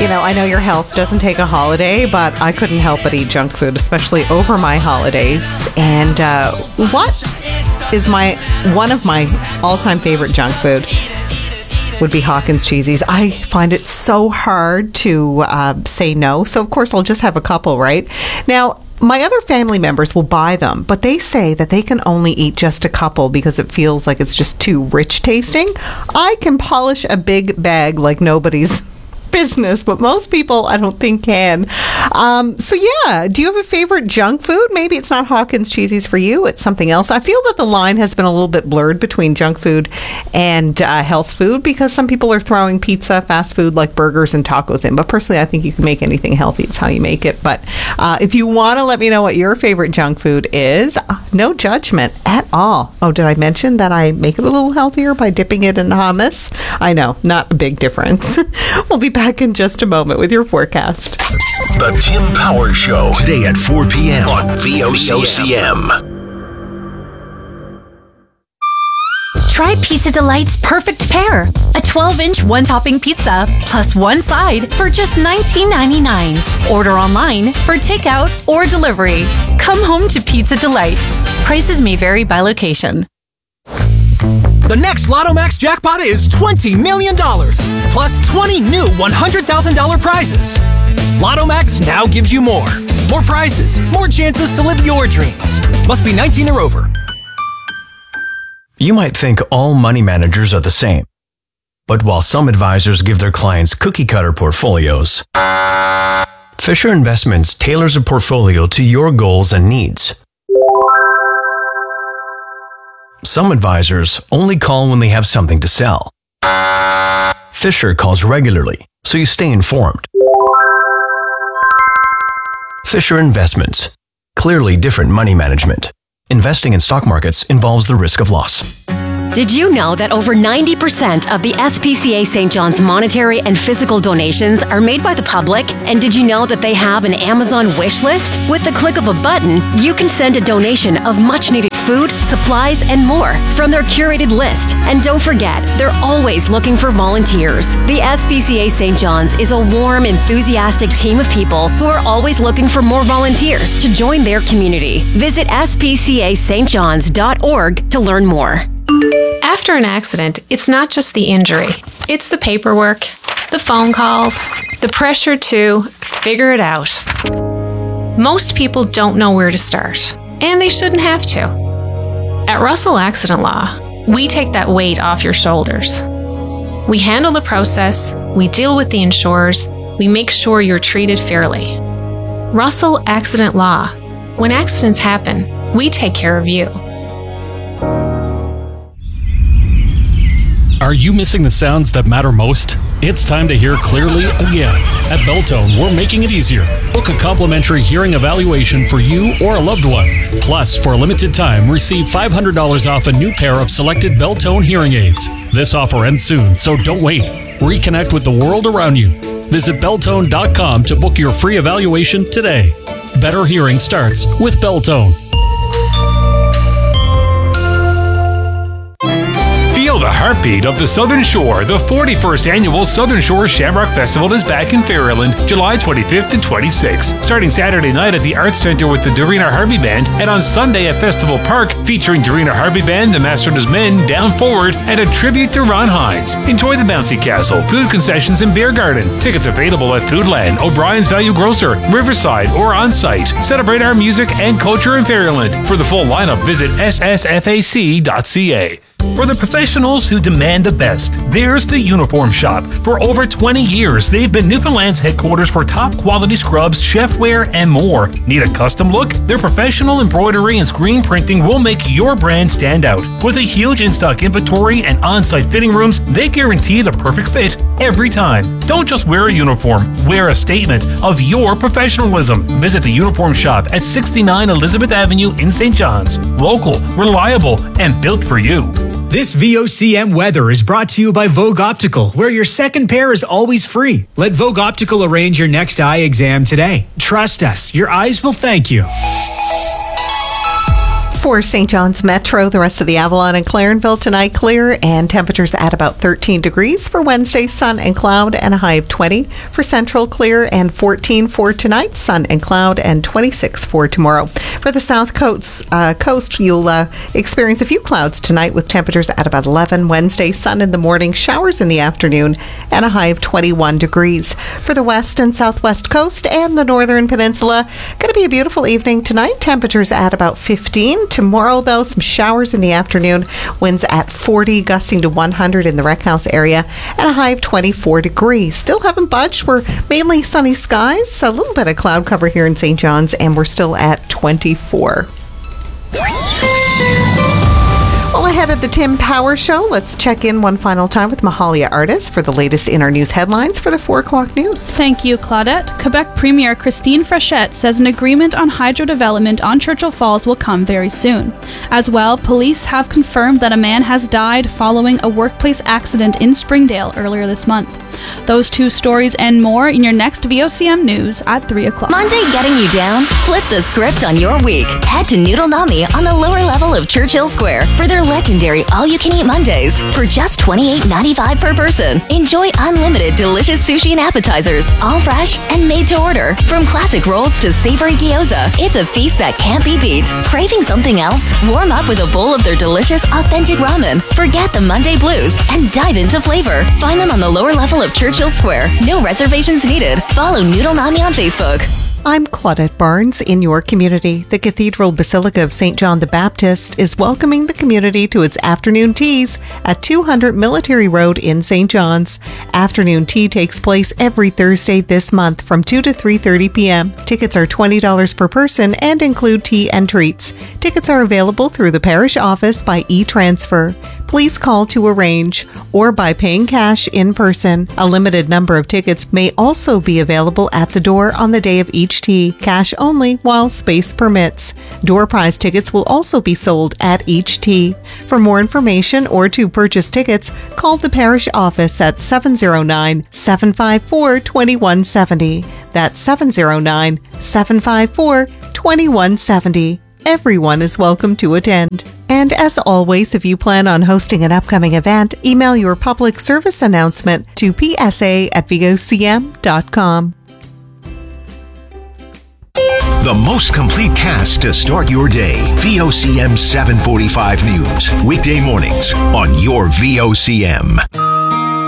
I know your health doesn't take a holiday, but I couldn't help but eat junk food, especially over my holidays. And what is one of my all-time favorite junk food would be Hawkins Cheesies. I find it so hard to say no, so of course I'll just have a couple, right? Now, my other family members will buy them, but they say that they can only eat just a couple because it feels like it's just too rich tasting. I can polish a big bag like nobody's business, but most people I don't think can. So yeah, do you have a favorite junk food? Maybe it's not Hawkins Cheesies for you, it's something else. I feel that the line has been a little bit blurred between junk food and health food because some people are throwing pizza, fast food like burgers and tacos in, but personally I think you can make anything healthy. It's how you make it. But if you want to let me know what your favorite junk food is, no judgment at all. Oh, did I mention that I make it a little healthier by dipping it in hummus? I know, not a big difference. We'll be back in just a moment with your forecast. The Tim Power Show, today at 4 p.m. on VOCM. Try Pizza Delight's Perfect Pair, a 12-inch one-topping pizza plus one side for just $19.99. Order online for takeout or delivery. Come home to Pizza Delight. Prices may vary by location. The next Lotto Max jackpot is $20 million, plus 20 new $100,000 prizes. Lotto Max now gives you more. More prizes, more chances to live your dreams. Must be 19 or over. You might think all money managers are the same. But while some advisors give their clients cookie-cutter portfolios, Fisher Investments tailors a portfolio to your goals and needs. Some advisors only call when they have something to sell. Fisher calls regularly, so you stay informed. Fisher Investments. Clearly different money management. Investing in stock markets involves the risk of loss. Did you know that over 90% of the SPCA St. John's monetary and physical donations are made by the public? And did you know that they have an Amazon wish list? With the click of a button, you can send a donation of much-needed food, supplies, and more from their curated list. And don't forget, they're always looking for volunteers. The SPCA St. John's is a warm, enthusiastic team of people who are always looking for more volunteers to join their community. Visit spcastjohns.org to learn more. After an accident, it's not just the injury. It's the paperwork, the phone calls, the pressure to figure it out. Most people don't know where to start, and they shouldn't have to. At Russell Accident Law, we take that weight off your shoulders. We handle the process, we deal with the insurers, we make sure you're treated fairly. Russell Accident Law. When accidents happen, we take care of you. Are you missing the sounds that matter most? It's time to hear clearly again. At Beltone, we're making it easier. Book a complimentary hearing evaluation for you or a loved one. Plus, for a limited time, receive $500 off a new pair of selected Beltone hearing aids. This offer ends soon, so don't wait. Reconnect with the world around you. Visit Beltone.com to book your free evaluation today. Better hearing starts with Beltone. Feel the heartbeat of the Southern Shore. The 41st Annual Southern Shore Shamrock Festival is back in Fairland, July 25th and 26th. Starting Saturday night at the Arts Centre with the Dorina Harvey Band, and on Sunday at Festival Park, featuring Dorina Harvey Band, the Master and His Men, Down Forward, and a tribute to Ron Hines. Enjoy the bouncy castle, food concessions, and beer garden. Tickets available at Foodland, O'Brien's Value Grocer, Riverside, or on site. Celebrate our music and culture in Fairland. For the full lineup, visit ssfac.ca. For the professionals who demand the best, there's the Uniform Shop. For over 20 years, they've been Newfoundland's headquarters for top quality scrubs, chefware, and more. Need a custom look? Their professional embroidery and screen printing will make your brand stand out. With a huge in-stock inventory and on-site fitting rooms, they guarantee the perfect fit every time. Don't just wear a uniform, wear a statement of your professionalism. Visit the Uniform Shop at 69 Elizabeth Avenue in St. John's. Local, reliable, and built for you. This VOCM weather is brought to you by Vogue Optical, where your second pair is always free. Let Vogue Optical arrange your next eye exam today. Trust us, your eyes will thank you. For St. John's Metro, the rest of the Avalon and Clarenville tonight, clear and temperatures at about 13 degrees. For Wednesday, sun and cloud and a high of 20. For Central, clear and 14 for tonight, sun and cloud and 26 for tomorrow. For the South Coast, you'll experience a few clouds tonight with temperatures at about 11. Wednesday, sun in the morning, showers in the afternoon and a high of 21 degrees. For the West and Southwest Coast and the Northern Peninsula, going to be a beautiful evening tonight. Temperatures at about 15. Tomorrow, though, some showers in the afternoon. Winds at 40, gusting to 100 in the Rec House area, and a high of 24 degrees. Still haven't budged. We're mainly sunny skies, a little bit of cloud cover here in St. John's, and we're still at 24. Well, ahead of the Tim Power Show, let's check in one final time with Mahalia Artis for the latest in our news headlines for the 4 o'clock news. Thank you, Claudette. Quebec Premier Christine Frechette says an agreement on hydro development on Churchill Falls will come very soon. As well, police have confirmed that a man has died following a workplace accident in Springdale earlier this month. Those 2 stories and more in your next VOCM News at 3 o'clock. Monday getting you down? Flip the script on your week. Head to Noodle Nami on the lower level of Churchill Square for their legendary all-you-can-eat Mondays for just $28.95 per person. Enjoy unlimited delicious sushi and appetizers, all fresh and made to order. From classic rolls to savory gyoza, it's a feast that can't be beat. Craving something else? Warm up with a bowl of their delicious, authentic ramen. Forget the Monday blues and dive into flavor. Find them on the lower level of Churchill Square. No reservations needed. Follow Noodle Nami on Facebook. I'm Claudette Barnes in your community. The Cathedral Basilica of St. John the Baptist is welcoming the community to its afternoon teas at 200 Military Road in St. John's. Afternoon tea takes place every Thursday this month from 2 to 3:30 p.m. Tickets are $20 per person and include tea and treats. Tickets are available through the parish office by e-transfer. Please call to arrange or by paying cash in person. A limited number of tickets may also be available at the door on the day of each tea. Cash only while space permits. Door prize tickets will also be sold at each tea. For more information or to purchase tickets, call the parish office at 709-754-2170. That's 709-754-2170. Everyone is welcome to attend. And as always, if you plan on hosting an upcoming event, email your public service announcement to psa@vocm.com. The most complete cast to start your day. VOCM 745 News. Weekday mornings on your VOCM.